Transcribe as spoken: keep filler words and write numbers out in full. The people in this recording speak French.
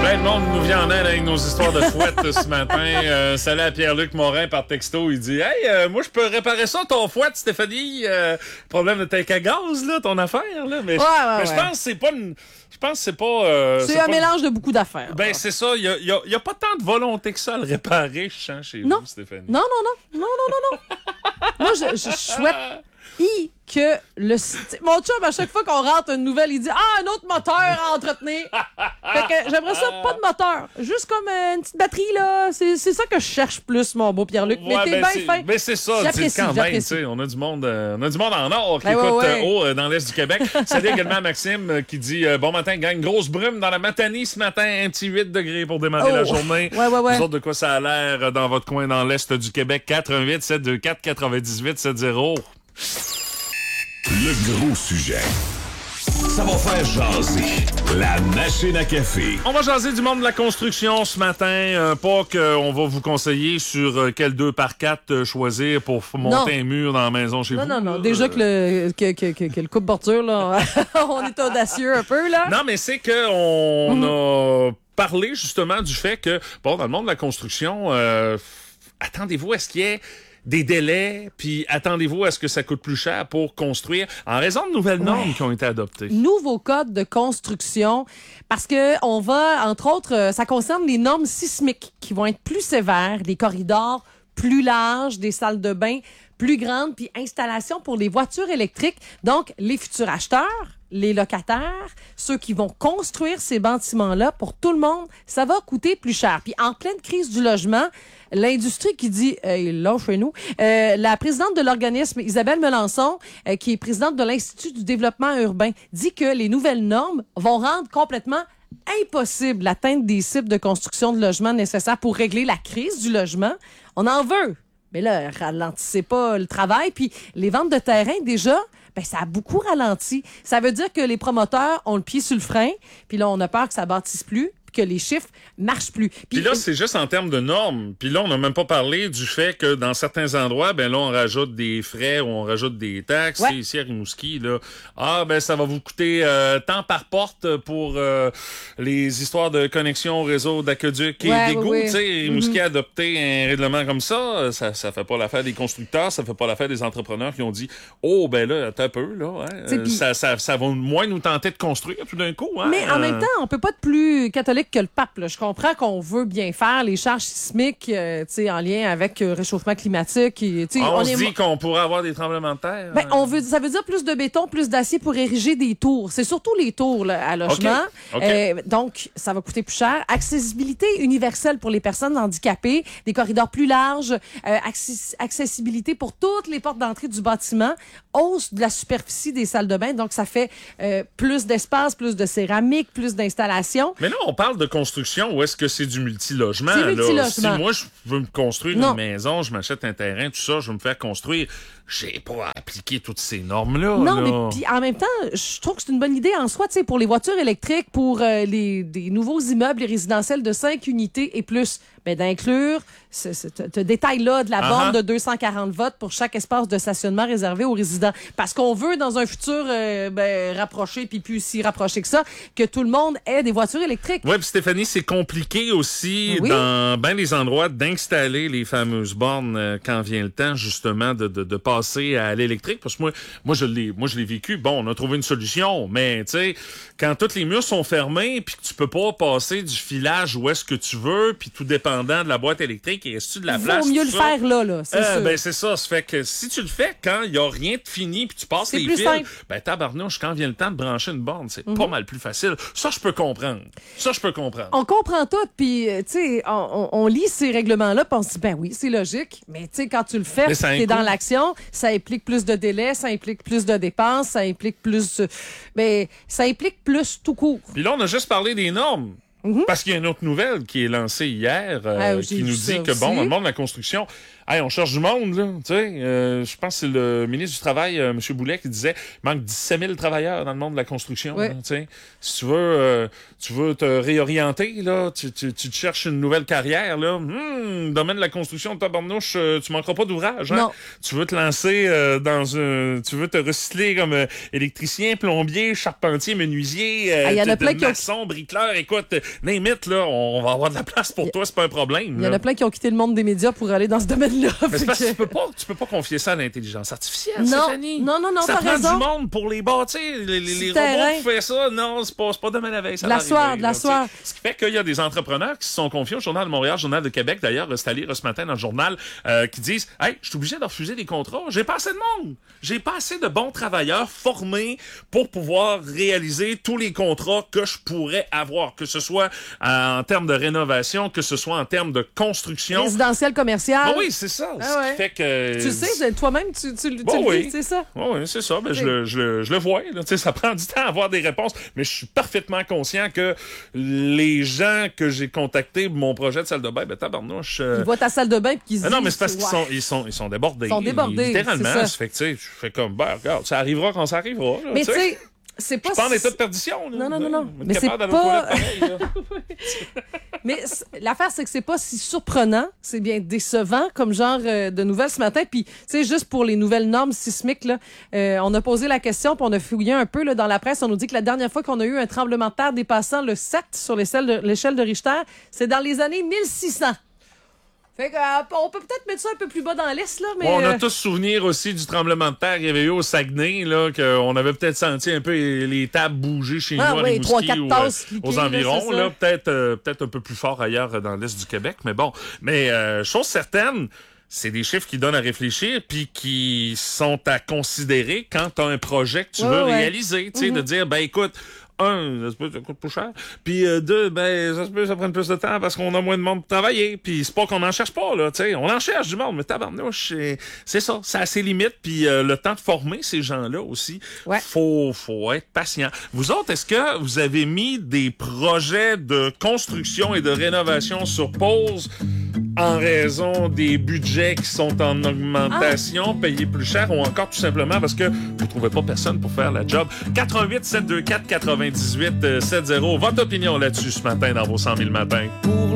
Plein de monde nous vient en aide avec nos histoires de fouettes ce matin. Euh, salut à Pierre-Luc Morin par texto. Il dit « Hey, euh, moi, je peux réparer ça, ton fouette, Stéphanie. Euh, problème de tank à gaz, là, ton affaire. » là. Mais, ouais, ouais, mais je ouais. pense que c'est pas une... Je pense que c'est pas... Euh, c'est, c'est un pas... mélange de beaucoup d'affaires. Ben, là. C'est ça. Il y a, y, a, y a pas tant de volonté que ça à le réparer, je sens, chez non. vous, Stéphanie. Non, non, non. Non, non, non, non. Moi, je, je souhaite... I, que le... Mon chum, à chaque fois qu'on rentre une nouvelle, il dit « Ah, un autre moteur à entretenir! » Fait que j'aimerais ça, pas de moteur. Juste comme euh, une petite batterie, là. C'est, c'est ça que je cherche plus, mon beau Pierre-Luc. Ouais, mais t'es ben bien c'est, fin. Mais c'est ça, j'apprécie, quand même, j'apprécie. tu sais, on a du monde, euh, on a du monde en or qui ben écoute ouais, ouais. Euh, haut euh, dans l'Est du Québec. Salut également à Maxime euh, qui dit euh, bon matin, gang, grosse brume dans la Matanie ce matin, un petit huit degrés pour démarrer oh. la journée. Ouais, ouais, ouais. Vous autres, de quoi ça a l'air euh, dans votre coin dans l'Est du Québec? quatre un huit sept deux quatre quatre-vingt-dix-huit soixante. Le gros sujet. Ça va faire jaser. La machine à café. On va jaser du monde de la construction ce matin. Euh, pas qu'on va vous conseiller sur euh, quel deux par quatre euh, choisir pour monter non. un mur dans la maison chez non, vous. Non, non, non. Euh... Déjà que le, que, que, que, que le coupe-bordure, là, on est audacieux un peu, là. Non, mais c'est qu'on mm-hmm. a parlé justement du fait que, bon, dans le monde de la construction, euh, attendez-vous à ce qu'il y ait des délais, puis attendez-vous à ce que ça coûte plus cher pour construire en raison de nouvelles normes ouais. qui ont été adoptées. Nouveaux codes de construction, parce que on va, entre autres, ça concerne les normes sismiques qui vont être plus sévères, des corridors plus larges, des salles de bain plus grandes, puis installation pour les voitures électriques. Donc, les futurs acheteurs, les locataires, ceux qui vont construire ces bâtiments-là, pour tout le monde, ça va coûter plus cher. Puis en pleine crise du logement, l'industrie qui dit hey, « là, chez nous euh, », la présidente de l'organisme, Isabelle Melançon, euh, qui est présidente de l'Institut du développement urbain, dit que les nouvelles normes vont rendre complètement impossible l'atteinte des cibles de construction de logements nécessaires pour régler la crise du logement. On en veut. Mais là, ralentissez pas le travail. Puis les ventes de terrain, déjà, ben ça a beaucoup ralenti. Ça veut dire que les promoteurs ont le pied sur le frein. Puis là, on a peur que ça bâtisse plus, que les chiffres marchent plus. Puis, puis là, c'est juste en termes de normes. Puis là, on n'a même pas parlé du fait que dans certains endroits, ben là, on rajoute des frais ou on rajoute des taxes. Ouais. Ici à Rimouski, là, ah ben ça va vous coûter euh, tant par porte pour euh, les histoires de connexion au réseau d'aqueduc et ouais, d'égouts. Oui, oui. Tu sais, Rimouski mm-hmm. a adopté un règlement comme ça. Ça, ça fait pas l'affaire des constructeurs, ça fait pas l'affaire des entrepreneurs qui ont dit, oh ben là, attends un peu là, hein, euh, pis... ça, ça, ça va moins nous tenter de construire tout d'un coup. Hein, Mais en euh... même temps, on peut pas être plus catholique que le pape. Là. Je comprends qu'on veut bien faire les charges sismiques, euh, tu sais, en lien avec le euh, réchauffement climatique. Et, on, on se est... dit qu'on pourrait avoir des tremblements de terre. Ben, on veut, ça veut dire plus de béton, plus d'acier pour ériger des tours. C'est surtout les tours là, à logement. Okay. Okay. Euh, donc, ça va coûter plus cher. Accessibilité universelle pour les personnes handicapées, des corridors plus larges, euh, access- accessibilité pour toutes les portes d'entrée du bâtiment, hausse de la superficie des salles de bain. Donc, ça fait euh, plus d'espace, plus de céramique, plus d'installation. Mais là, on parle de construction ou est-ce que c'est du multilogement? C'est multilogement. Là? Si moi, je veux me construire non. une maison, je m'achète un terrain, tout ça, je veux me faire construire, j'ai pas à appliquer toutes ces normes-là. Non, là. mais puis en même temps, je trouve que c'est une bonne idée en soi, tu sais, pour les voitures électriques, pour euh, les des nouveaux immeubles, les résidentiels de cinq unités et plus, ben d'inclure ce, ce, ce détail-là de la uh-huh. borne de deux cent quarante volts pour chaque espace de stationnement réservé aux résidents. Parce qu'on veut, dans un futur euh, ben, rapproché, puis plus si rapproché que ça, que tout le monde ait des voitures électriques. Oui, puis Stéphanie, c'est compliqué aussi oui. dans bien des endroits d'installer les fameuses bornes euh, quand vient le temps, justement, de, de, de passer à l'électrique. Parce que moi, moi, je l'ai, moi, je l'ai vécu. Bon, on a trouvé une solution, mais tu sais, quand tous les murs sont fermés, puis que tu peux pas passer du filage où est-ce que tu veux, puis tout dépendant de la boîte électrique, et est-ce que tu de la place? Il vaut mieux le ça? faire là, là, c'est euh, sûr. Ben, c'est ça. Ça fait que si tu le fais quand il y a rien de fini, puis tu passes c'est les plus fils, simple. ben, tabarnouche, quand vient le temps de brancher une borne, c'est mm-hmm. pas mal plus facile. Ça, je peux comprendre. Ça, je peux comprendre. On comprend tout, puis, tu sais, on, on, on lit ces règlements-là, puis on se dit, ben oui, c'est logique, mais tu sais, quand tu le fais, tu es dans l'action, ça implique plus de délais, ça implique plus de dépenses, ça implique plus... Ben, ça implique plus tout court. Puis là, on a juste parlé des normes. Mm-hmm. Parce qu'il y a une autre nouvelle qui est lancée hier euh, ah, qui nous dit que, aussi. bon, dans le monde de la construction, Hey, on cherche du monde, là. Tu sais, euh, je pense que c'est le ministre du Travail, euh, M. Boulet, qui disait il manque dix-sept mille travailleurs dans le monde de la construction. Oui. Là, tu sais. Si tu veux, euh, tu veux te réorienter, là, tu, tu, tu te cherches une nouvelle carrière, là. Hum, domaine de la construction de tabarnouche, euh, tu manqueras pas d'ouvrage. Hein? Non. Tu veux te lancer euh, dans un... Tu veux te recycler comme euh, électricien, plombier, charpentier, menuisier, euh, Ah, y en a de- plein de qui ont- maçon, bricoleur. Écoute, name it, là, on va avoir de la place pour toi, c'est pas un problème. Il y en là. a plein qui ont quitté le monde des médias pour aller dans ce domaine-là. Mais c'est parce que Fait tu peux pas, tu peux pas confier ça à l'intelligence artificielle, Non. Stéphanie. Non, non, non, ça t'as prend raison. du monde pour les bâtir. Les, les, les terrain. robots qui font ça, non, c'est pas, c'est pas demain la veille. Ça De la va soie, arriver, de la là, tu sais. soie. Ce qui fait qu'il y a des entrepreneurs qui se sont confiés au Journal de Montréal, Journal de Québec, d'ailleurs, c'est à lire ce matin dans le journal, euh, qui disent « Hey, je suis obligé de refuser des contrats. J'ai pas assez de monde. J'ai pas assez de bons travailleurs formés pour pouvoir réaliser tous les contrats que je pourrais avoir, que ce soit euh, en termes de rénovation, que ce soit en termes de construction. » résidentiel, commercial. Ah oui, c'est ça. Ah Ce ouais. qui fait que... Tu sais, toi-même, tu, tu, tu Bon, le oui. dis, c'est ça. Oui, oui, c'est ça. Ben, je, le, je, le, je le vois. Là. Tu sais, ça prend du temps à avoir des réponses, mais je suis parfaitement conscient que les gens que j'ai contactés pour mon projet de salle de bain, ben tabarnouche... euh, Ils voient ta salle de bain et qu'ils se ah disent... non, mais c'est parce qu'ils ouais. sont, ils sont, ils sont débordés. Ils sont débordés, Littéralement. c'est ça. Ça fait que, tu sais, je fais comme, ben, regarde, ça arrivera quand ça arrivera. Là, Mais tu sais, c'est pas... je suis pas en état de perdition. Là. Non, non, non, non. On est Mais c'est capable d'aller pas- aux toilettes pareil, là. Mais c- l'affaire, c'est que c'est pas si surprenant, c'est bien décevant comme genre euh, de nouvelles ce matin. Puis, tu sais, juste pour les nouvelles normes sismiques, là, euh, on a posé la question, puis on a fouillé un peu là, dans la presse. On nous dit que la dernière fois qu'on a eu un tremblement de terre dépassant le sept sur l'échelle de, l'échelle de Richter, c'est dans les années mille six cents. Fait que, euh, on peut peut-être mettre ça un peu plus bas dans l'est, là, mais... Bon, on a euh, tous souvenir aussi du tremblement de terre qu'il y avait eu au Saguenay, là, qu'on avait peut-être senti un peu les, les tables bouger chez Ah nous à oui, Rimouski trois, quatre ou, tasses euh, cliquées, aux là, environs, c'est ça. là, peut-être euh, peut-être un peu plus fort ailleurs euh, dans l'est du Québec, mais bon. Mais euh, chose certaine, c'est des chiffres qui donnent à réfléchir puis qui sont à considérer quand tu as un projet que tu Ouais, veux ouais. réaliser, tu sais, Mhm. de dire, ben écoute, un, ça se peut, ça coûte plus cher. Puis euh, deux, ben ça se peut, ça prenne plus de temps parce qu'on a moins de monde pour travailler. Puis c'est pas qu'on en cherche pas, là, tu sais. On en cherche du monde, mais tabarnouche, c'est, c'est ça, ça a ses limites. Puis euh, le temps de former ces gens-là aussi, Ouais. faut, faut être patient. Vous autres, est-ce que vous avez mis des projets de construction et de rénovation sur pause en raison des budgets qui sont en augmentation, payés plus cher, ou encore tout simplement parce que vous trouvez pas personne pour faire la job? quatre un huit sept deux quatre quatre-vingt-dix-huit soixante-dix. Votre opinion là-dessus ce matin dans vos cent mille matins. pour